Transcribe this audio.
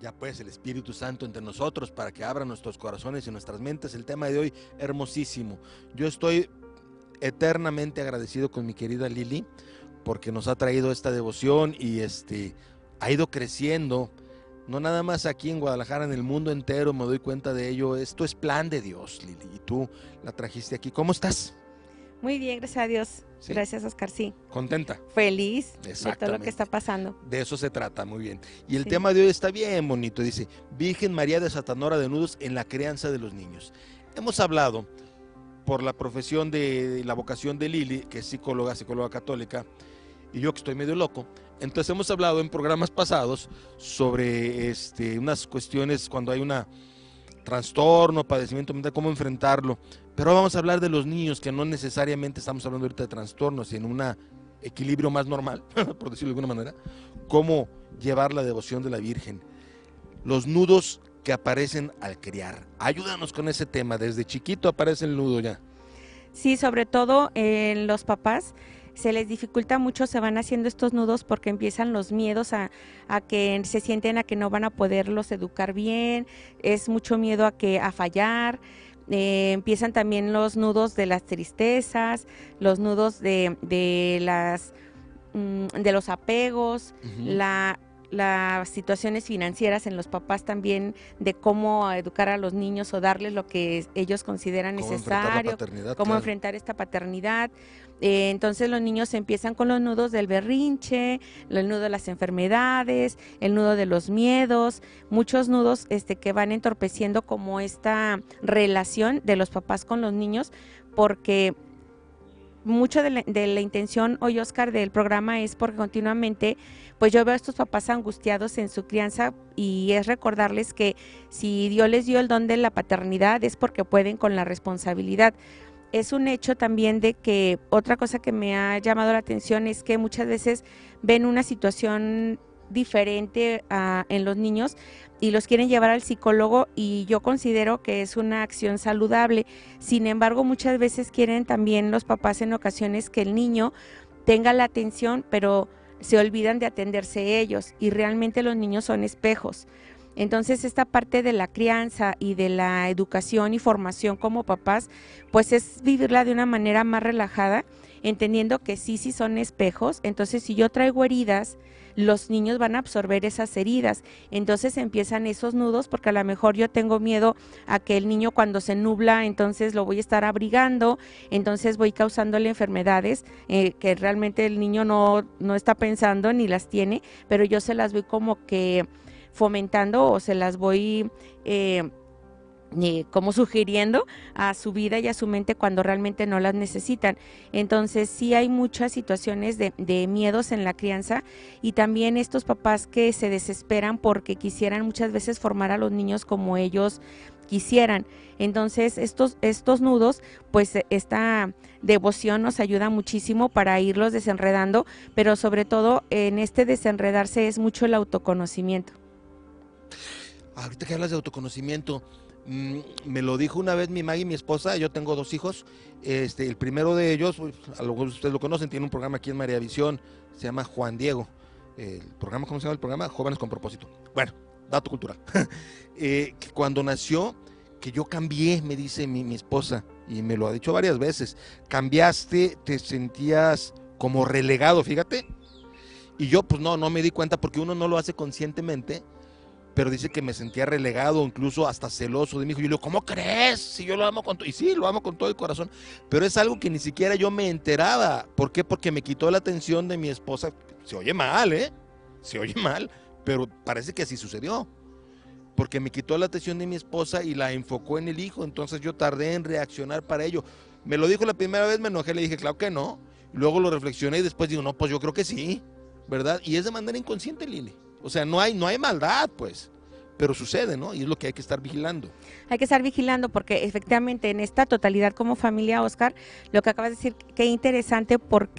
ya pues el Espíritu Santo entre nosotros para que abra nuestros corazones y nuestras mentes. El tema de hoy, hermosísimo. Yo estoy eternamente agradecido con mi querida Lili porque nos ha traído esta devoción y ha ido creciendo, no nada más aquí en Guadalajara, en el mundo entero, me doy cuenta de ello. Esto es plan de Dios, Lili, y tú la trajiste aquí. ¿Cómo estás? Muy bien, gracias a Dios. ¿Sí? Gracias, Oscar, sí. ¿Contenta? Feliz de todo lo que está pasando. De eso se trata, muy bien. Y el Sí. tema de hoy está bien bonito, dice, Virgen María desatanora de nudos en la crianza de los niños. Hemos hablado, por la profesión de la vocación de Lili, que es psicóloga católica, y yo que estoy medio loco, entonces hemos hablado en programas pasados sobre unas cuestiones cuando hay una trastorno, padecimiento mental, cómo enfrentarlo. Pero vamos a hablar de los niños, que no necesariamente estamos hablando ahorita de trastornos, sino un equilibrio más normal, por decirlo de alguna manera, cómo llevar la devoción de la Virgen. Los nudos que aparecen al criar. Ayúdanos con ese tema, desde chiquito aparece el nudo ya. Sí, sobre todo en los papás se les dificulta mucho, se van haciendo estos nudos porque empiezan los miedos a que se sienten a que no van a poderlos educar bien, es mucho miedo a fallar. Empiezan también los nudos de las tristezas, los nudos de los apegos, las situaciones financieras en los papás también, de cómo educar a los niños o darles lo que ellos consideran necesario, cómo enfrentar esta paternidad. Entonces los niños empiezan con los nudos del berrinche, el nudo de las enfermedades, el nudo de los miedos, muchos nudos que van entorpeciendo como esta relación de los papás con los niños, porque mucho de la intención hoy, Oscar, del programa es porque continuamente pues yo veo a estos papás angustiados en su crianza, y es recordarles que si Dios les dio el don de la paternidad es porque pueden con la responsabilidad. Es un hecho también de que otra cosa que me ha llamado la atención es que muchas veces ven una situación diferente en los niños y los quieren llevar al psicólogo, y yo considero que es una acción saludable. Sin embargo, muchas veces quieren también los papás en ocasiones que el niño tenga la atención, pero se olvidan de atenderse ellos, y realmente los niños son espejos. Entonces esta parte de la crianza y de la educación y formación como papás, pues es vivirla de una manera más relajada, entendiendo que sí son espejos. Entonces si yo traigo heridas, los niños van a absorber esas heridas, entonces empiezan esos nudos, porque a lo mejor yo tengo miedo a que el niño cuando se nubla, entonces lo voy a estar abrigando, entonces voy causándole enfermedades que realmente el niño no está pensando ni las tiene, pero yo se las voy como que fomentando o se las voy como sugiriendo a su vida y a su mente cuando realmente no las necesitan. Entonces sí hay muchas situaciones de miedos en la crianza, y también estos papás que se desesperan porque quisieran muchas veces formar a los niños como ellos quisieran. Entonces estos nudos, pues esta devoción nos ayuda muchísimo para irlos desenredando, pero sobre todo en este desenredarse es mucho el autoconocimiento. Ahorita que hablas de autoconocimiento, me lo dijo una vez mi Maggie, mi esposa. Yo tengo 2 hijos, el primero de ellos, a lo mejor ustedes lo conocen, tiene un programa aquí en María Visión, se llama Juan Diego. El programa, ¿cómo se llama el programa? Jóvenes con Propósito. Bueno, dato cultural. Que cuando nació, que yo cambié, me dice mi esposa, y me lo ha dicho varias veces, cambiaste, te sentías como relegado, fíjate. Y yo pues no me di cuenta, porque uno no lo hace conscientemente, pero dice que me sentía relegado, incluso hasta celoso de mi hijo. Yo le digo, ¿cómo crees? Si yo lo amo con todo, y sí, lo amo con todo el corazón, pero es algo que ni siquiera yo me enteraba. ¿Por qué? Porque me quitó la atención de mi esposa. Se oye mal, se oye mal, pero parece que así sucedió, porque me quitó la atención de mi esposa y la enfocó en el hijo. Entonces yo tardé en reaccionar para ello. Me lo dijo la primera vez, me enojé, le dije, claro que no. Luego lo reflexioné y después digo, no, pues yo creo que sí, ¿verdad? Y es de manera inconsciente, Lili. O sea, no hay maldad, pues, pero sucede, ¿no? Y es lo que hay que estar vigilando. Hay que estar vigilando, porque efectivamente en esta totalidad como familia, Oscar, lo que acabas de decir, qué interesante, porque